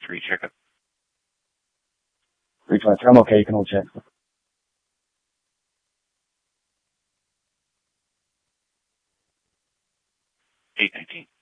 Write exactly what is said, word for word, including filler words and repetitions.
recheck it. three twenty-three, I'm okay, you can hold check. eight nineteen.